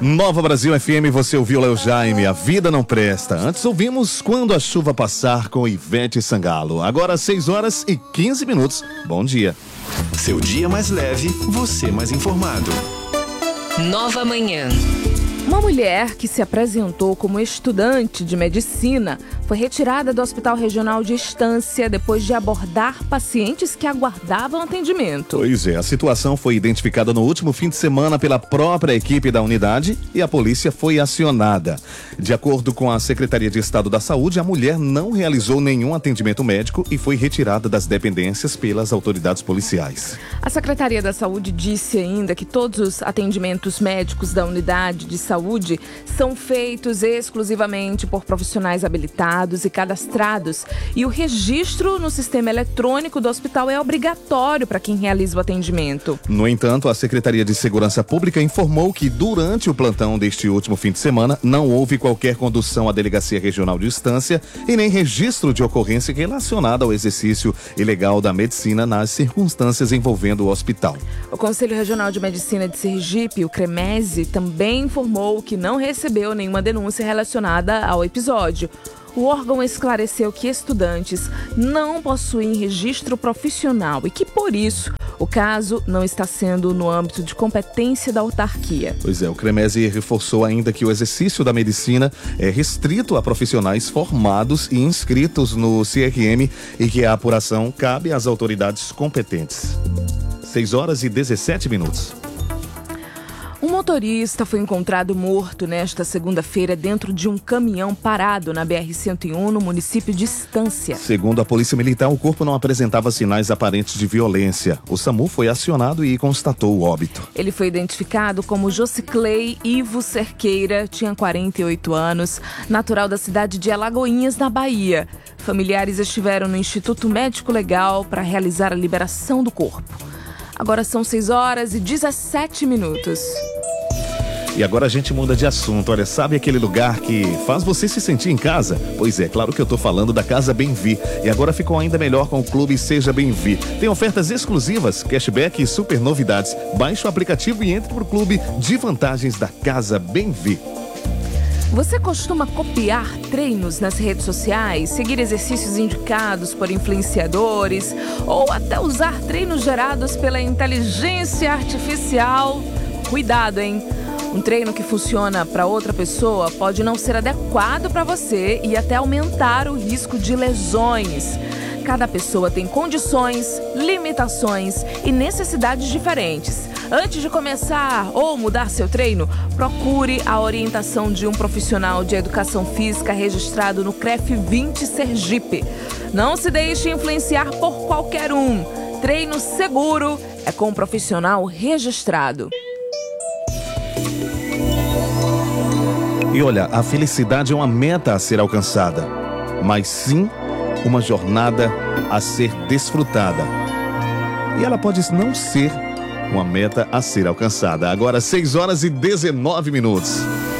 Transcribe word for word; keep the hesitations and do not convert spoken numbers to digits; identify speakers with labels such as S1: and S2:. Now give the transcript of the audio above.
S1: Nova Brasil F M, você ouviu Léo Jaime, A Vida Não Presta. Antes ouvimos Quando a Chuva Passar com Ivete Sangalo. Agora seis horas e quinze minutos. Bom dia.
S2: Seu dia mais leve, você mais informado.
S3: Nova Manhã.
S4: Uma mulher que se apresentou como estudante de medicina foi retirada do Hospital Regional de Estância depois de abordar pacientes que aguardavam atendimento.
S1: Pois é, a situação foi identificada no último fim de semana pela própria equipe da unidade e a polícia foi acionada. De acordo com a Secretaria de Estado da Saúde, a mulher não realizou nenhum atendimento médico e foi retirada das dependências pelas autoridades policiais.
S4: A Secretaria da Saúde disse ainda que todos os atendimentos médicos da unidade de saúde Saúde são feitos exclusivamente por profissionais habilitados e cadastrados, e o registro no sistema eletrônico do hospital é obrigatório para quem realiza o atendimento.
S1: No entanto, a Secretaria de Segurança Pública informou que durante o plantão deste último fim de semana não houve qualquer condução à Delegacia Regional de Estância e nem registro de ocorrência relacionada ao exercício ilegal da medicina nas circunstâncias envolvendo o hospital.
S4: O Conselho Regional de Medicina de Sergipe, o CREMESE, também informou que não recebeu nenhuma denúncia relacionada ao episódio. O órgão esclareceu que estudantes não possuem registro profissional e que, por isso, o caso não está sendo no âmbito de competência da autarquia.
S1: Pois é, o CREMESE reforçou ainda que o exercício da medicina é restrito a profissionais formados e inscritos no C R M e que a apuração cabe às autoridades competentes. seis horas e dezessete minutos.
S4: Um motorista foi encontrado morto nesta segunda-feira dentro de um caminhão parado na B R cento e um, no município de Estância.
S1: Segundo a Polícia Militar, o corpo não apresentava sinais aparentes de violência. O SAMU foi acionado e constatou o óbito.
S4: Ele foi identificado como Josiclei Ivo Cerqueira, tinha quarenta e oito anos, natural da cidade de Alagoinhas, na Bahia. Familiares estiveram no Instituto Médico Legal para realizar a liberação do corpo. Agora são seis horas e dezessete minutos.
S1: E agora a gente muda de assunto. Olha, sabe aquele lugar que faz você se sentir em casa? Pois é, claro que eu tô falando da Casa Bem-Vi. E agora ficou ainda melhor com o Clube Seja Bem-Vi. Tem ofertas exclusivas, cashback e super novidades. Baixe o aplicativo e entre pro clube de vantagens da Casa Bem-Vi.
S4: Você costuma copiar treinos nas redes sociais, seguir exercícios indicados por influenciadores ou até usar treinos gerados pela inteligência artificial? Cuidado, hein? Um treino que funciona para outra pessoa pode não ser adequado para você e até aumentar o risco de lesões. Cada pessoa tem condições, limitações e necessidades diferentes. Antes de começar ou mudar seu treino, procure a orientação de um profissional de educação física registrado no CREF vinte Sergipe. Não se deixe influenciar por qualquer um. Treino seguro é com um profissional registrado.
S1: E olha, a felicidade é uma meta a ser alcançada, mas sim uma jornada a ser desfrutada. E ela pode não ser uma meta a ser alcançada. Agora seis horas e dezenove minutos.